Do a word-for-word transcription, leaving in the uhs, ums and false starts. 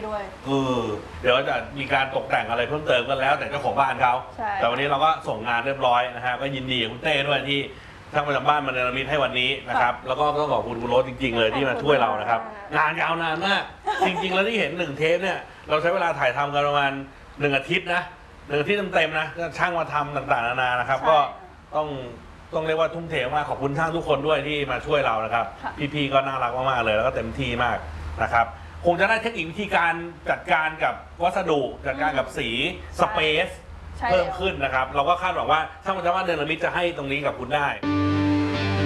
ด้วยเออเดี๋ยวจะมีการตกแต่งอะไรเพิ่มเติมกันแล้วแต่เจ้าของบ้านเขาแต่วันนี้เราก็ส่งงานเรียบร้อยนะฮะก็ยินดีกับคุณเต้ด้วยที่ช่างประจำบ้านมาเนรมิตให้วันนี้นะครับแล้วก็ต้องขอบคุณคุณโรสจริงๆเลยที่มาช่วยเรานะครับงานยาวนานมากจริงๆแล้วที่เห็นหนึ่งเทปเนี่ยเราใช้เวลาถ่ายทำกันประมาณหนึ่งอาทิตย์นะหนึ่งอาทิตย์เต็มๆนะช่างมาทำต่างๆนานานะครับก็ต้องต้องเรียกว่าทุ่มเทมากขอบคุณช่างทุกคนด้วยที่มาช่วยเรานะครับพี่ๆก็น่ารักมากๆเลยแล้วก็เต็มที่มากนะครับคงจะได้เทคนิควิธีการจัดการกับวัสดุจัดการกับสีสเปซเพิ่มขึ้นนะครับเราก็คาดหวังว่าช่างประจำบ้านเนรมิตจะให้ตรงนี้กับคุณได้